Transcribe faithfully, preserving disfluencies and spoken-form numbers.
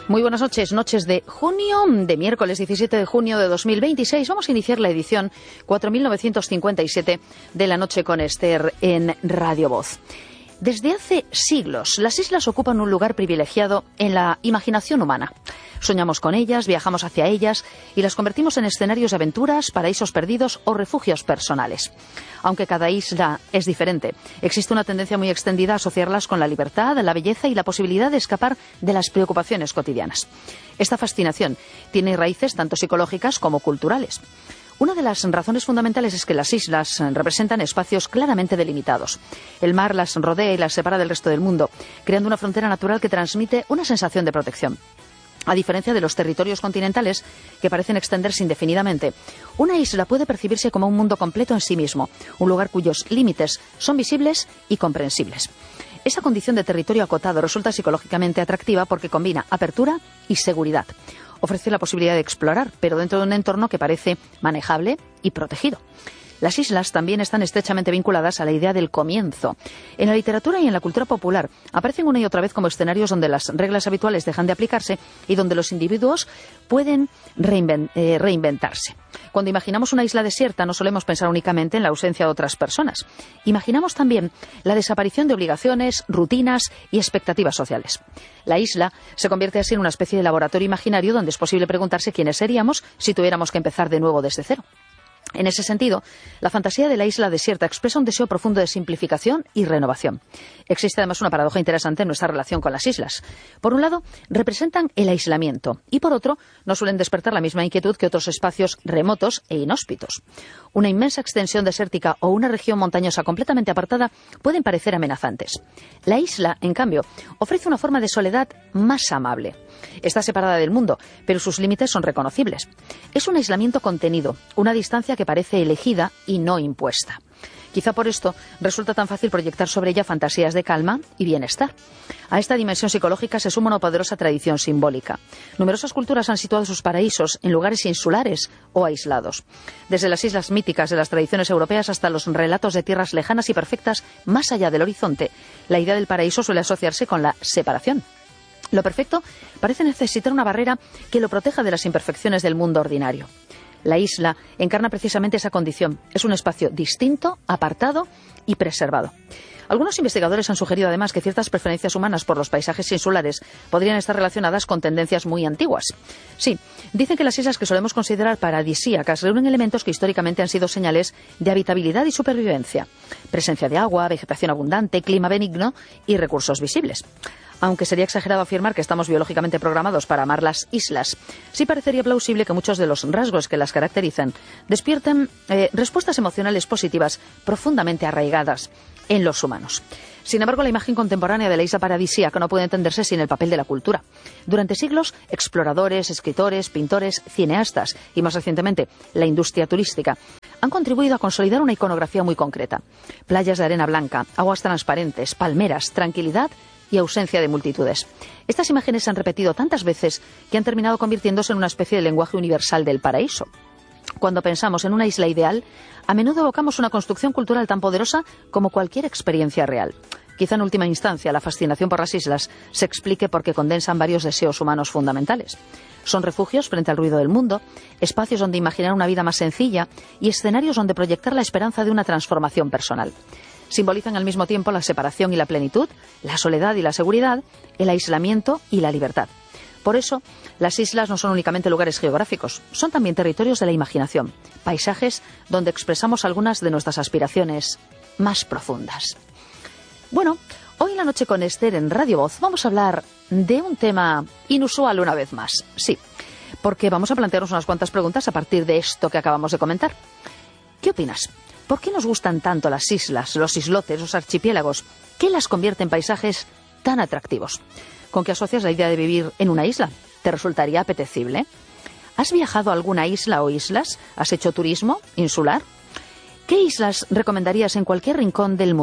Muy buenas noches, noches de junio, de miércoles diecisiete de junio de dos mil veintiséis. Vamos a iniciar la edición cuatro mil novecientos cincuenta y siete de La Noche con Esther en Radio Voz. Desde hace siglos, las islas ocupan un lugar privilegiado en la imaginación humana. Soñamos con ellas, viajamos hacia ellas y las convertimos en escenarios de aventuras, paraísos perdidos o refugios personales. Aunque cada isla es diferente, existe una tendencia muy extendida a asociarlas con la libertad, la belleza y la posibilidad de escapar de las preocupaciones cotidianas. Esta fascinación tiene raíces tanto psicológicas como culturales. Una de las razones fundamentales es que las islas representan espacios claramente delimitados. El mar las rodea y las separa del resto del mundo, creando una frontera natural que transmite una sensación de protección. A diferencia de los territorios continentales, que parecen extenderse indefinidamente, una isla puede percibirse como un mundo completo en sí mismo, un lugar cuyos límites son visibles y comprensibles. Esa condición de territorio acotado resulta psicológicamente atractiva porque combina apertura y seguridad. Ofrece la posibilidad de explorar, pero dentro de un entorno que parece manejable y protegido. Las islas también están estrechamente vinculadas a la idea del comienzo. En la literatura y en la cultura popular aparecen una y otra vez como escenarios donde las reglas habituales dejan de aplicarse y donde los individuos pueden reinven- eh, reinventarse. Cuando imaginamos una isla desierta no solemos pensar únicamente en la ausencia de otras personas. Imaginamos también la desaparición de obligaciones, rutinas y expectativas sociales. La isla se convierte así en una especie de laboratorio imaginario donde es posible preguntarse quiénes seríamos si tuviéramos que empezar de nuevo desde cero. En ese sentido, la fantasía de la isla desierta expresa un deseo profundo de simplificación y renovación. Existe además una paradoja interesante en nuestra relación con las islas. Por un lado, representan el aislamiento y por otro, no suelen despertar la misma inquietud que otros espacios remotos e inhóspitos. Una inmensa extensión desértica o una región montañosa completamente apartada pueden parecer amenazantes. La isla, en cambio, ofrece una forma de soledad más amable. Está separada del mundo, pero sus límites son reconocibles. Es un aislamiento contenido, una distancia que parece elegida y no impuesta. Quizá por esto resulta tan fácil proyectar sobre ella fantasías de calma y bienestar. A esta dimensión psicológica se suma una poderosa tradición simbólica. Numerosas culturas han situado sus paraísos en lugares insulares o aislados. Desde las islas míticas de las tradiciones europeas hasta los relatos de tierras lejanas y perfectas más allá del horizonte, la idea del paraíso suele asociarse con la separación. Lo perfecto parece necesitar una barrera que lo proteja de las imperfecciones del mundo ordinario. La isla encarna precisamente esa condición. Es un espacio distinto, apartado y preservado. Algunos investigadores han sugerido además que ciertas preferencias humanas por los paisajes insulares podrían estar relacionadas con tendencias muy antiguas. Sí, dicen que las islas que solemos considerar paradisíacas reúnen elementos que históricamente han sido señales de habitabilidad y supervivencia. Presencia de agua, vegetación abundante, clima benigno y recursos visibles. Aunque sería exagerado afirmar que estamos biológicamente programados para amar las islas, sí parecería plausible que muchos de los rasgos que las caracterizan despierten eh, respuestas emocionales positivas profundamente arraigadas en los humanos. Sin embargo, la imagen contemporánea de la isla paradisíaca no puede entenderse sin el papel de la cultura. Durante siglos, exploradores, escritores, pintores, cineastas y, más recientemente, la industria turística han contribuido a consolidar una iconografía muy concreta. Playas de arena blanca, aguas transparentes, palmeras, tranquilidad y ausencia de multitudes. Estas imágenes se han repetido tantas veces que han terminado convirtiéndose en una especie de lenguaje universal del paraíso. Cuando pensamos en una isla ideal, a menudo evocamos una construcción cultural tan poderosa como cualquier experiencia real. Quizá en última instancia la fascinación por las islas se explique porque condensan varios deseos humanos fundamentales. Son refugios frente al ruido del mundo, espacios donde imaginar una vida más sencilla y escenarios donde proyectar la esperanza de una transformación personal. Simbolizan al mismo tiempo la separación y la plenitud, la soledad y la seguridad, el aislamiento y la libertad. Por eso, las islas no son únicamente lugares geográficos, son también territorios de la imaginación, paisajes donde expresamos algunas de nuestras aspiraciones más profundas. Bueno, hoy en La Noche con Esther en Radio Voz vamos a hablar de un tema inusual una vez más. Sí, porque vamos a plantearnos unas cuantas preguntas a partir de esto que acabamos de comentar. ¿Qué opinas? ¿Por qué nos gustan tanto las islas, los islotes, los archipiélagos? ¿Qué las convierte en paisajes tan atractivos? ¿Con qué asocias la idea de vivir en una isla? ¿Te resultaría apetecible? ¿Has viajado a alguna isla o islas? ¿Has hecho turismo insular? ¿Qué islas recomendarías en cualquier rincón del mundo?